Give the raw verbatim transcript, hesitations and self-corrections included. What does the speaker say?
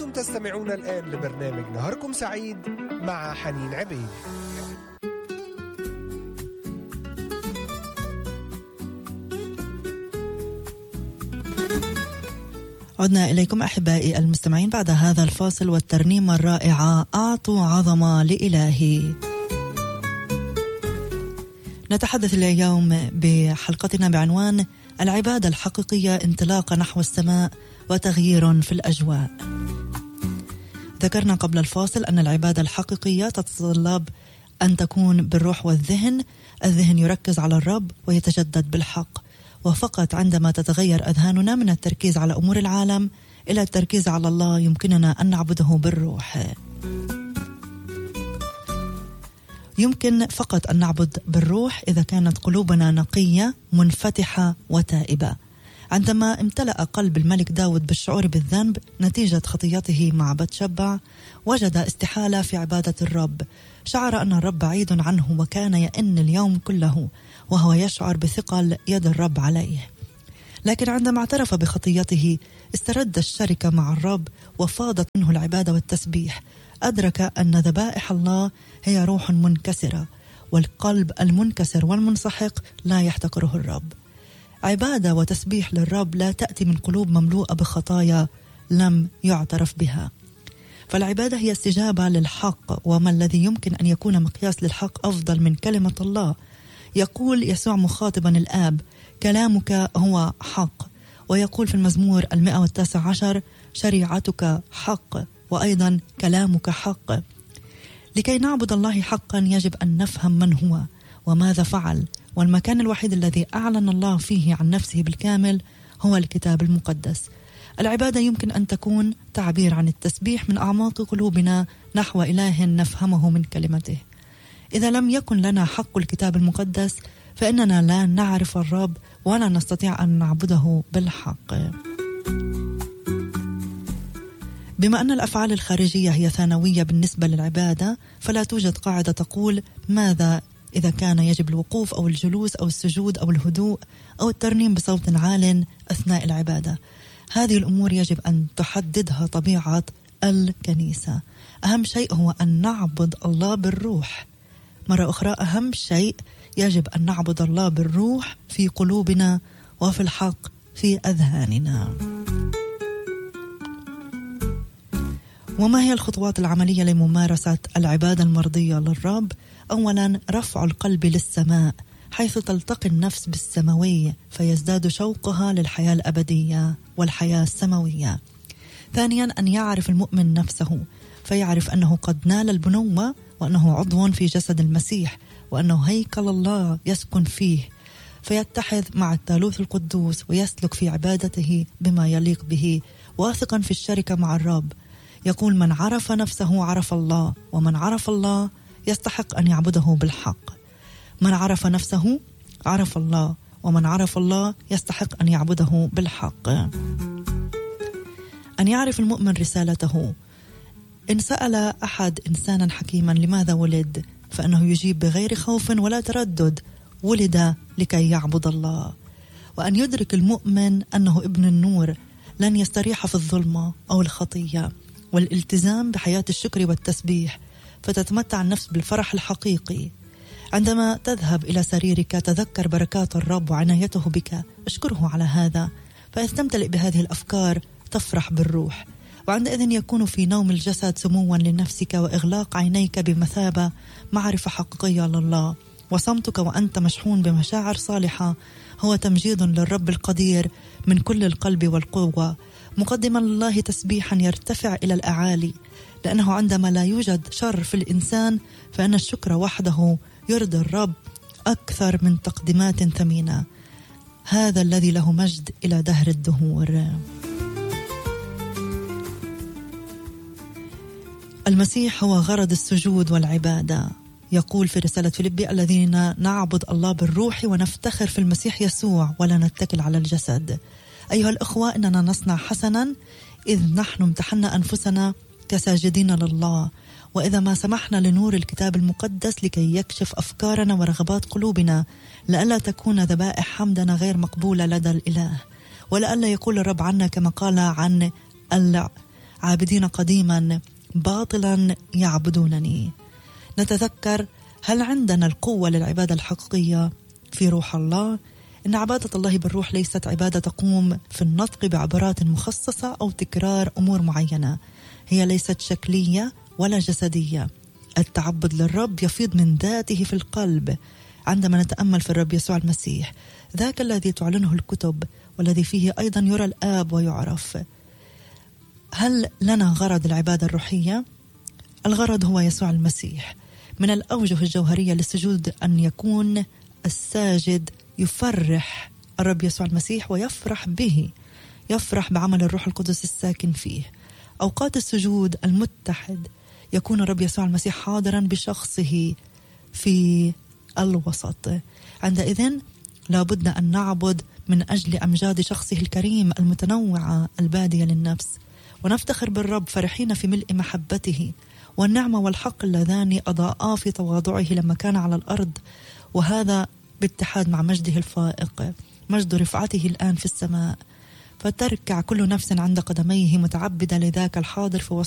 أنتم تستمعون الآن لبرنامج نهاركم سعيد مع حنين عبيد. عدنا إليكم أحبائي المستمعين بعد هذا الفاصل والترنيمة الرائعة أعطوا عظمة لإلهي. نتحدث اليوم بحلقتنا بعنوان العبادة الحقيقية انطلاقة نحو السماء وتغيير في الأجواء. ذكرنا قبل الفاصل أن العبادة الحقيقية تتطلب أن تكون بالروح والذهن. الذهن يركز على الرب ويتجدد بالحق، وفقط عندما تتغير أذهاننا من التركيز على أمور العالم إلى التركيز على الله يمكننا أن نعبده بالروح. يمكن فقط أن نعبد بالروح إذا كانت قلوبنا نقية منفتحة وتائبة. عندما امتلأ قلب الملك داود بالشعور بالذنب نتيجة خطيته مع بتشبع، وجد استحالة في عبادة الرب. شعر أن الرب بعيد عنه وكان يئن اليوم كله وهو يشعر بثقل يد الرب عليه. لكن عندما اعترف بخطيته استرد الشركة مع الرب وفاضت منه العبادة والتسبيح. أدرك أن ذبائح الله هي روح منكسرة، والقلب المنكسر والمنسحق لا يحتقره الرب. عبادة وتسبيح للرب لا تأتي من قلوب مملوءة بخطايا لم يعترف بها. فالعبادة هي استجابة للحق، وما الذي يمكن أن يكون مقياس للحق أفضل من كلمة الله؟ يقول يسوع مخاطبا الآب: كلامك هو حق. ويقول في المزمور المئة والتاسع عشر: شريعتك حق، وأيضا كلامك حق. لكي نعبد الله حقا يجب أن نفهم من هو وماذا فعل، والمكان الوحيد الذي أعلن الله فيه عن نفسه بالكامل هو الكتاب المقدس. العبادة يمكن أن تكون تعبير عن التسبيح من أعماق قلوبنا نحو إله نفهمه من كلمته. إذا لم يكن لنا حق الكتاب المقدس فإننا لا نعرف الرب ولا نستطيع أن نعبده بالحق. بما أن الأفعال الخارجية هي ثانوية بالنسبة للعبادة، فلا توجد قاعدة تقول ماذا إذا كان يجب الوقوف أو الجلوس أو السجود أو الهدوء أو الترنيم بصوت عال أثناء العبادة. هذه الأمور يجب أن تحددها طبيعة الكنيسة. أهم شيء هو أن نعبد الله بالروح. مرة أخرى، أهم شيء يجب أن نعبد الله بالروح في قلوبنا وفي الحق في أذهاننا. وما هي الخطوات العملية لممارسة العبادة المرضية للرب؟ أولا، رفع القلب للسماء حيث تلتقي النفس بالسماوي فيزداد شوقها للحياة الأبدية والحياة السماوية. ثانيا، أن يعرف المؤمن نفسه فيعرف أنه قد نال البنوة وأنه عضو في جسد المسيح وأنه هيكل الله يسكن فيه، فيتحد مع الثالوث القدوس ويسلك في عبادته بما يليق به واثقا في الشركة مع الرب. يقول: من عرف نفسه عرف الله، ومن عرف الله يستحق أن يعبده بالحق. من عرف نفسه عرف الله، ومن عرف الله يستحق أن يعبده بالحق. أن يعرف المؤمن رسالته. إن سأل أحد إنسانا حكيما لماذا ولد، فإنه يجيب بغير خوف ولا تردد: ولد لكي يعبد الله. وأن يدرك المؤمن أنه ابن النور لن يستريح في الظلمة أو الخطية، والالتزام بحياة الشكر والتسبيح، فتتمتع النفس بالفرح الحقيقي. عندما تذهب إلى سريرك تذكر بركات الرب وعنايته بك، اشكره على هذا، فإذ تمتلئ بهذه الأفكار تفرح بالروح، وعندئذ يكون في نوم الجسد سموا لنفسك وإغلاق عينيك بمثابة معرفة حقيقية لله. وصمتك وأنت مشحون بمشاعر صالحة هو تمجيد للرب القدير من كل القلب والقوة، مقدما لله تسبيحا يرتفع إلى الأعالي، لأنه عندما لا يوجد شر في الإنسان فإن الشكر وحده يرضي الرب أكثر من تقديمات ثمينة. هذا الذي له مجد إلى دهر الدهور. المسيح هو غرض السجود والعبادة. يقول في رسالة فيليبي: الذين نعبد الله بالروح ونفتخر في المسيح يسوع ولا نتكل على الجسد. أيها الأخوة، إننا نصنع حسنا إذ نحن امتحنا أنفسنا كساجدين لله، وإذا ما سمحنا لنور الكتاب المقدس لكي يكشف أفكارنا ورغبات قلوبنا، لألا تكون ذبائح حمدنا غير مقبولة لدى الإله، ولألا يقول الرب عنا كما قال عن عابدين قديما باطلا يعبدونني. نتذكر هل عندنا القوة للعبادة الحقيقية في روح الله؟ إن عبادة الله بالروح ليست عبادة تقوم في النطق بعبارات مخصصة أو تكرار أمور معينة، هي ليست شكلية ولا جسدية. التعبد للرب يفيض من ذاته في القلب عندما نتأمل في الرب يسوع المسيح، ذاك الذي تعلنه الكتب والذي فيه أيضا يرى الآب ويعرف. هل لنا غرض العبادة الروحية؟ الغرض هو يسوع المسيح. من الأوجه الجوهرية للسجود أن يكون الساجد يفرح الرب يسوع المسيح ويفرح به، يفرح بعمل الروح القدس الساكن فيه. أوقات السجود المتحد يكون الرب يسوع المسيح حاضرا بشخصه في الوسط. عندئذ لابد أن نعبد من أجل أمجاد شخصه الكريم المتنوعة البادية للنفس، ونفتخر بالرب فرحين في ملء محبته والنعمة والحق اللذان أضاءا في تواضعه لما كان على الأرض، وهذا باتحاد مع مجده الفائق، مجد رفعته الآن في السماء. فتركع كل نفس عند قدميه متعبدة لذاك الحاضر في وسط